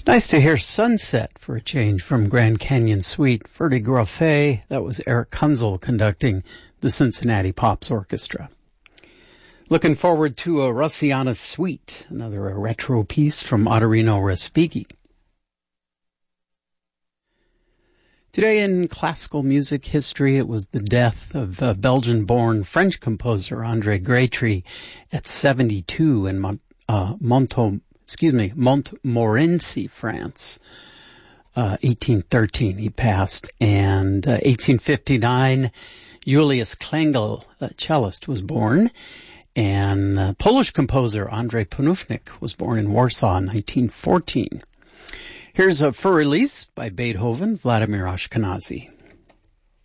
Nice to hear Sunset for a change from Grand Canyon Suite. Ferdy Groffet, that was Eric Kunzel conducting the Cincinnati Pops Orchestra. Looking forward to a Russiana Suite, another retro piece from Ottorino Respighi. Today in classical music history, it was the death of Belgian-born French composer André Grétry at 72 in Montmorency, France. 1813 he passed, and 1859 Julius Klengel, a cellist, was born, and Polish composer Andrzej Panufnik was born in Warsaw in 1914. Here's a for release by Beethoven, Vladimir Ashkenazy.